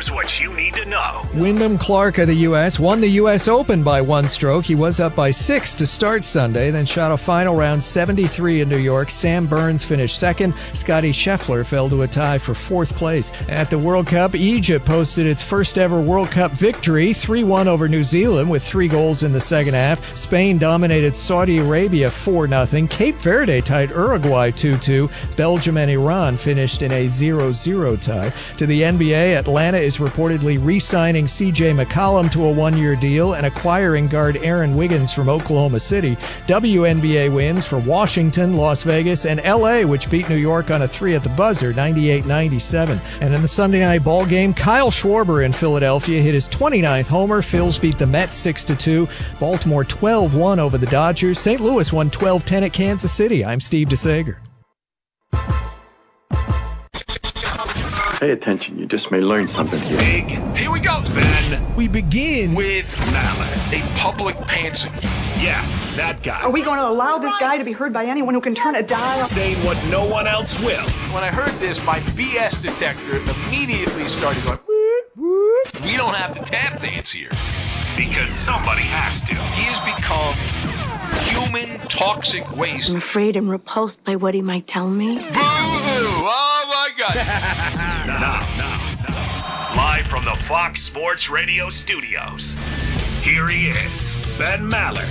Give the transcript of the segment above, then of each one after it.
Here's what you need to know. Wyndham Clark of the U.S. won the U.S. Open by one stroke. He was up by 6 to start Sunday, then shot a final round 73 in New York. Sam Burns finished second. Scottie Scheffler fell to a tie for fourth place. At the World Cup, Egypt posted its first ever World Cup victory, 3-1 over New Zealand with 3 goals in the second half. Spain dominated Saudi Arabia 4-0. Cape Verde tied Uruguay 2-2. Belgium and Iran finished in a 0-0 tie. To the NBA, Atlanta is reportedly re-signing C.J. McCollum to a one-year deal and acquiring guard Aaron Wiggins from Oklahoma City. WNBA wins for Washington, Las Vegas, and L.A., which beat New York on a 3 at the buzzer, 98-97. And in the Sunday night ball game, Kyle Schwarber in Philadelphia hit his 29th homer. Phils beat the Mets 6-2. Baltimore 12-1 over the Dodgers. St. Louis won 12-10 at Kansas City. I'm Steve DeSager. Pay attention, you just may learn something here. Big. Here we go, Ben. We begin With Maller, a public pantser. Yeah, that guy. Are we going to allow this guy to be heard by anyone who can turn a dial? Saying what no one else will. When I heard this, my BS detector immediately started going, whoop, whoop. We don't have to tap dance here. Because somebody has to. He has become human toxic waste. I'm afraid I'm repulsed by what he might tell me. Boo-hoo! Oh, my God. Now. Live from the Fox Sports Radio studios, here he is, Ben Maller.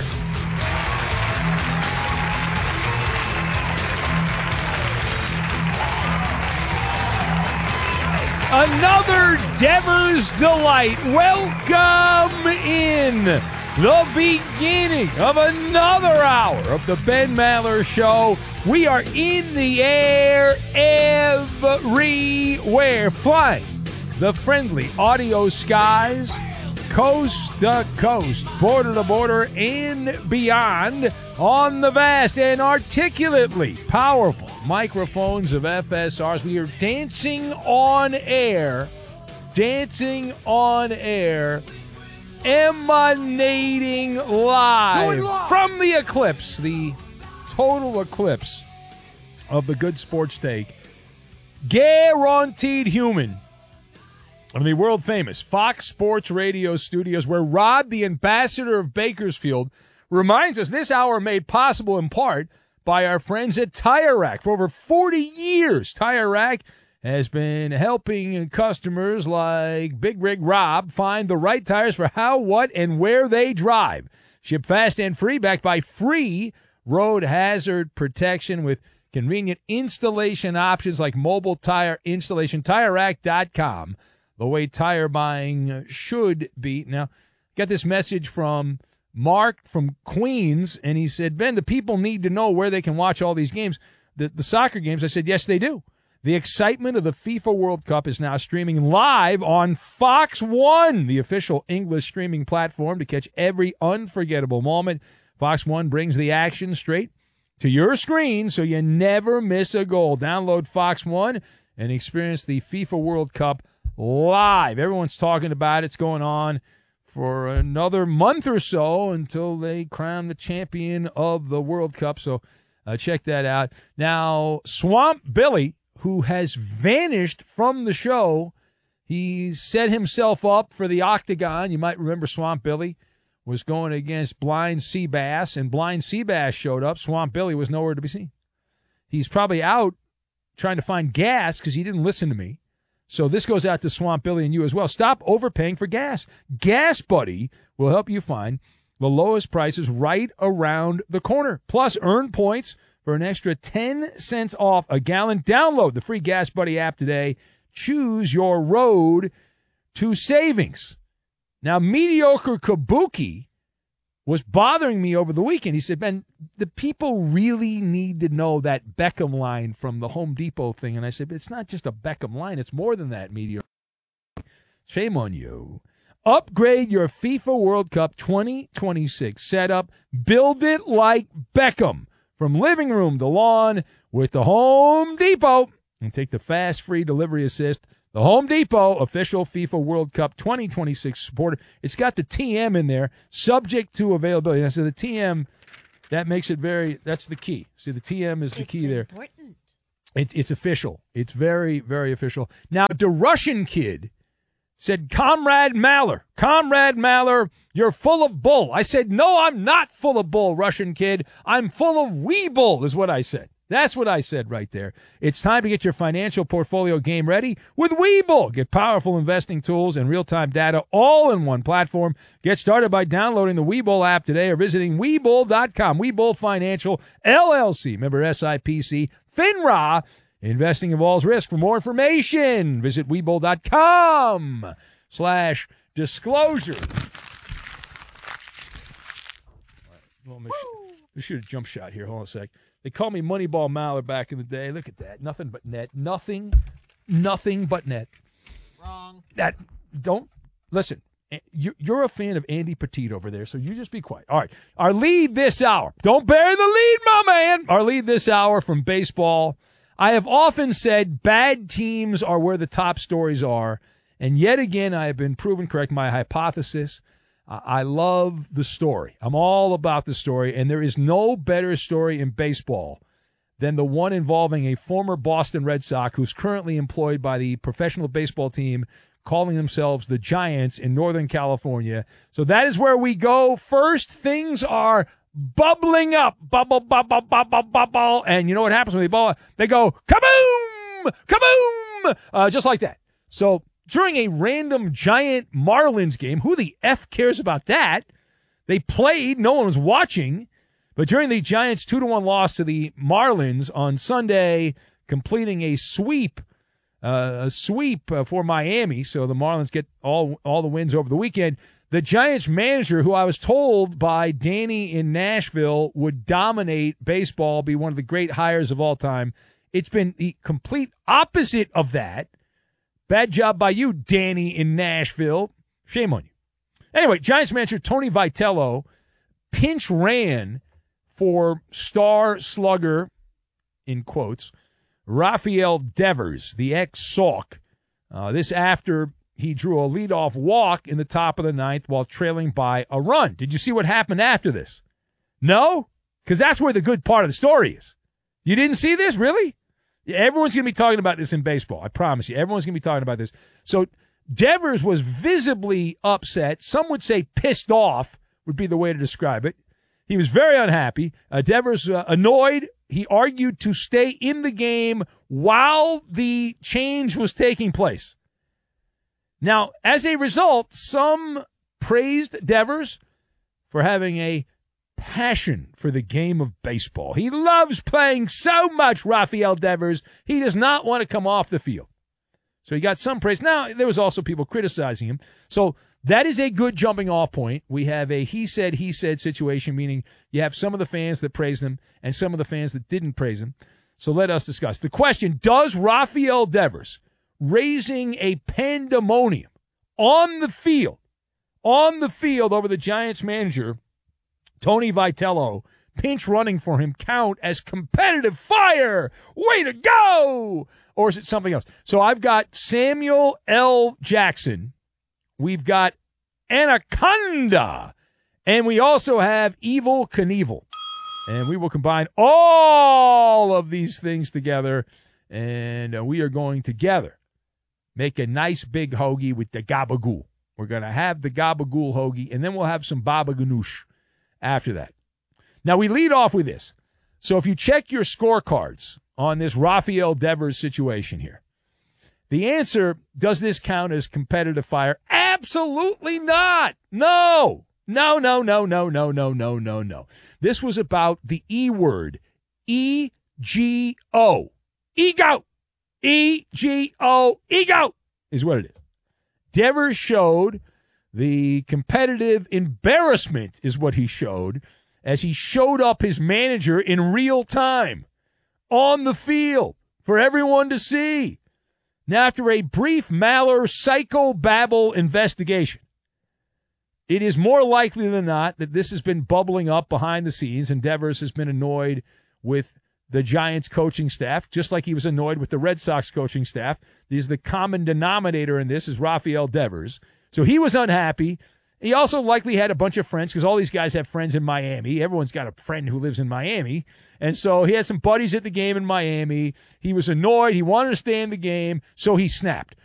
another Devers Delight. Welcome in the beginning of another hour of the Ben Maller Show. We are in the air everywhere, flying the friendly audio skies, coast to coast, border to border, and beyond on the vast and articulately powerful microphones of FSRs. We are dancing on air, emanating live from the eclipse, the total eclipse of the good sports take. Guaranteed Human of the world-famous Fox Sports Radio studios, where Rod, the ambassador of Bakersfield, reminds us this hour made possible in part by our friends at Tire Rack. For over 40 years, Tire Rack has been helping customers like Big Rig Rob find the right tires for how, what, and where they drive. Ship fast and free, backed by free road hazard protection with convenient installation options like mobile tire installation. TireRack.com. The way tire buying should be. Now, got this message from Mark from Queens, and he said, Ben, the people need to know where they can watch all these games, the soccer games. I said, yes, they do. The excitement of the FIFA World Cup is now streaming live on Fox One, the official English streaming platform to catch every unforgettable moment. Fox One brings the action straight to your screen so you never miss a goal. Download Fox One and experience the FIFA World Cup live. Everyone's talking about it. It's going on for another month or so until they crown the champion of the World Cup. So check that out. Now, Swamp Billy, who has vanished from the show, he set himself up for the Octagon. You might remember Swamp Billy was going against Blind Seabass, and Blind Seabass showed up. Swamp Billy was nowhere to be seen. He's probably out trying to find gas because he didn't listen to me. So this goes out to Swamp Billy and you as well. Stop overpaying for gas. Gas Buddy will help you find the lowest prices right around the corner. Plus, earn points for an extra 10 cents off a gallon. Download the free Gas Buddy app today. Choose your road to savings. Now, Mediocre Kabuki was bothering me over the weekend. He said, Ben, the people really need to know that Beckham line from the Home Depot thing. And I said, but it's not just a Beckham line. It's more than that, Mediocre. Shame on you. Upgrade your FIFA World Cup 2026 setup. Build it like Beckham. From living room to lawn with the Home Depot. And take the fast, free delivery assist. The Home Depot official FIFA World Cup 2026 supporter. It's got the TM in there, subject to availability. And so the TM, that makes it that's the key. See, the TM is the key there. It's official. It's very, very official. Now, the Russian kid said, Comrade Maller, you're full of bull. I said, no, I'm not full of bull, Russian kid. I'm full of wee bull is what I said. That's what I said right there. It's time to get your financial portfolio game ready with Webull. Get powerful investing tools and real-time data all in one platform. Get started by downloading the Webull app today or visiting Webull.com. Webull Financial, LLC, member SIPC, FINRA. Investing involves risk. For more information, visit Webull.com/disclosure. Well, we should have jump shot here. Hold on a sec. They called me Moneyball Maller back in the day. Look at that. Nothing but net. Nothing but net. Wrong. Listen, you're a fan of Andy Petit over there, so you just be quiet. All right. Our lead this hour. Don't bury the lead, my man. Our lead this hour from baseball. I have often said bad teams are where the top stories are, and yet again I have been proven correct. My hypothesis, I love the story. I'm all about the story, and there is no better story in baseball than the one involving a former Boston Red Sox who's currently employed by the professional baseball team calling themselves the Giants in Northern California. So that is where we go. First, things are bubbling up. Bubble, bubble, bubble, bubble. And you know what happens when they ball? They go, kaboom! Kaboom! Just like that. So during a random Giant Marlins game, who the F cares about that? They played, no one was watching. But during the Giants' 2-1 loss to the Marlins on Sunday, completing a sweep for Miami, so the Marlins get all the wins over the weekend. The Giants manager, who I was told by Danny in Nashville would dominate baseball, be one of the great hires of all time, it's been the complete opposite of that. Bad job by you, Danny in Nashville. Shame on you. Anyway, Giants manager Tony Vitello pinch ran for star slugger, in quotes, Rafael Devers, the ex-Salk. This after he drew a leadoff walk in the top of the ninth while trailing by a run. Did you see what happened after this? No? Because that's where the good part of the story is. You didn't see this? Really? Everyone's going to be talking about this in baseball. I promise you. Everyone's going to be talking about this. So Devers was visibly upset. Some would say pissed off would be the way to describe it. He was very unhappy. Devers annoyed. He argued to stay in the game while the change was taking place. Now, as a result, some praised Devers for having a passion for the game of baseball. He loves playing so much, Rafael Devers. He does not want to come off the field. So he got some praise. Now, there was also people criticizing him. So that is a good jumping off point. We have a he said situation, meaning you have some of the fans that praised him and some of the fans that didn't praise him. So let us discuss. The question, does Rafael Devers raising a pandemonium on the field over the Giants manager, Tony Vitello, pinch running for him, count as competitive fire? Way to go! Or is it something else? So I've got Samuel L. Jackson. We've got Anaconda. And we also have Evel Knievel. And we will combine all of these things together, and we are going together make a nice big hoagie with the gabagool. We're going to have the gabagool hoagie, and then we'll have some baba ganoush after that. Now, we lead off with this. So if you check your scorecards on this Rafael Devers situation here, the answer, does this count as competitive fire? Absolutely not. No. This was about the E word, E-G-O. Ego. E-G-O. Ego is what it is. Devers showed the competitive embarrassment is what he showed as he showed up his manager in real time on the field for everyone to see. Now, after a brief Maller psychobabble investigation, it is more likely than not that this has been bubbling up behind the scenes, and Devers has been annoyed with the Giants coaching staff, just like he was annoyed with the Red Sox coaching staff. The common denominator in this is Rafael Devers. So he was unhappy. He also likely had a bunch of friends, because all these guys have friends in Miami. Everyone's got a friend who lives in Miami. And so he had some buddies at the game in Miami. He was annoyed. He wanted to stay in the game, so he snapped.